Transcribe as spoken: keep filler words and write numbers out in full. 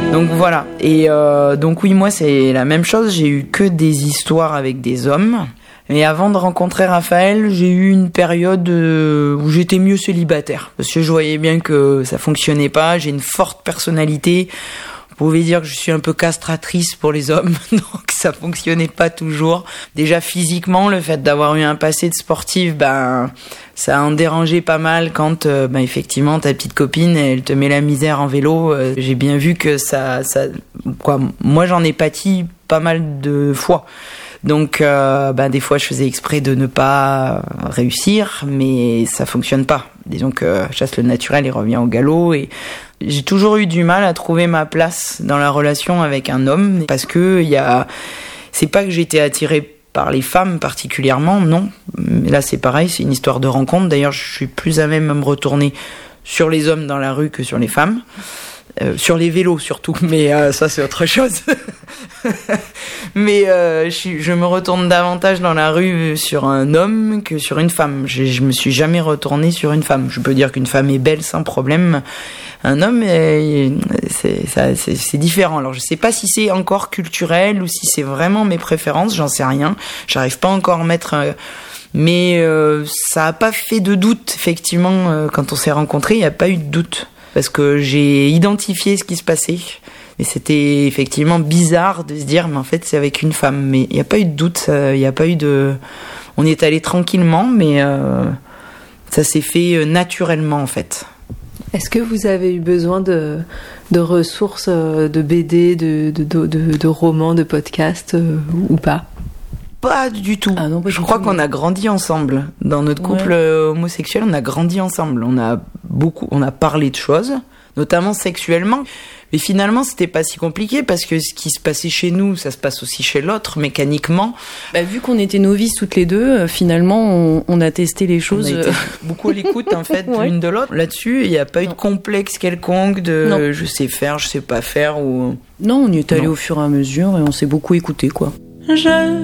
Donc voilà. Et euh, donc oui, moi c'est la même chose. J'ai eu que des histoires avec des hommes. Mais avant de rencontrer Raphaël, j'ai eu une période où j'étais mieux célibataire. Parce que je voyais bien que ça fonctionnait pas. J'ai une forte personnalité. Vous pouvez dire que je suis un peu castratrice pour les hommes. Donc ça fonctionnait pas toujours. Déjà physiquement, le fait d'avoir eu un passé de sportive, ben, ça en dérangeait pas mal quand, euh, ben, effectivement, ta petite copine, elle te met la misère en vélo. Euh, j'ai bien vu que ça, ça, quoi, moi j'en ai pâti pas mal de fois. Donc, euh, ben, des fois, je faisais exprès de ne pas réussir, mais ça fonctionne pas. Disons que chasse le naturel, il revient au galop. Et j'ai toujours eu du mal à trouver ma place dans la relation avec un homme, parce que il y a, c'est pas que j'étais attirée par les femmes particulièrement, non. Mais là, c'est pareil, c'est une histoire de rencontre. D'ailleurs, je suis plus à même à me retourner sur les hommes dans la rue que sur les femmes. Euh, sur les vélos surtout, mais euh, ça c'est autre chose. mais euh, je, je me retourne davantage dans la rue sur un homme que sur une femme. Je, je me suis jamais retournée sur une femme. Je peux dire qu'une femme est belle sans problème. Un homme, euh, c'est, ça, c'est, c'est différent. Alors je sais pas si c'est encore culturel ou si c'est vraiment mes préférences, j'en sais rien. J'arrive pas encore à mettre... Euh, mais euh, ça a pas fait de doute, effectivement, euh, quand on s'est rencontrés, il y a pas eu de doute. Parce que j'ai identifié ce qui se passait. Et c'était effectivement bizarre de se dire, mais en fait, c'est avec une femme. Mais il n'y a pas eu de doute, il n'y a pas eu de... On est allé tranquillement, mais euh, ça s'est fait naturellement, en fait. Est-ce que vous avez eu besoin de, de ressources, de B D, de, de, de, de, de romans, de podcasts, euh, ou pas ? Pas du tout. Ah non, pas je du crois tout, qu'on mais... a grandi ensemble. Dans notre couple ouais. homosexuel, on a grandi ensemble. On a beaucoup, on a parlé de choses, notamment sexuellement. Mais finalement, c'était pas si compliqué parce que ce qui se passait chez nous, ça se passe aussi chez l'autre, mécaniquement. Bah, vu qu'on était novices toutes les deux, euh, finalement, on, on a testé les choses. On a été beaucoup à l'écoute, en fait, ouais. l'une de l'autre. Là-dessus, il n'y a pas eu de complexe quelconque de non. je sais faire, je sais pas faire ou. Non, on y est allé au fur et à mesure et on s'est beaucoup écouté, quoi. Je